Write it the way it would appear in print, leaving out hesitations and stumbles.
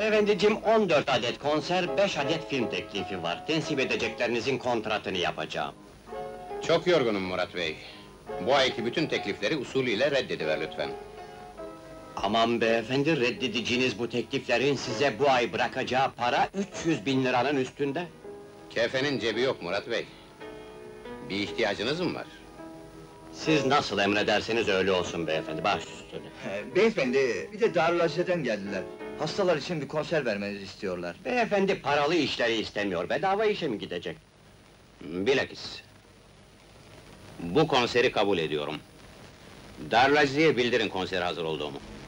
Beyefendiciğim, 14 adet konser, 5 adet film teklifi var. Tensip edeceklerinizin kontratını yapacağım. Çok yorgunum Murat Bey. Bu ayki bütün teklifleri usulüyle reddediver lütfen. Aman beyefendi, reddedeceğiniz bu tekliflerin size bu ay bırakacağı para 300.000 liranın üstünde. Kefenin cebi yok Murat Bey. Bir ihtiyacınız mı var? Siz nasıl emrederseniz öyle olsun beyefendi, baş üstüne. Beyefendi, bir de Darül Azize'den geldiler. Hastalar için bir konser vermenizi istiyorlar. Beyefendi paralı işleri istemiyor, bedava işe mi gidecek? Bilakis. Bu konseri kabul ediyorum. Darül Azize'ye bildirin konsere hazır olduğumu.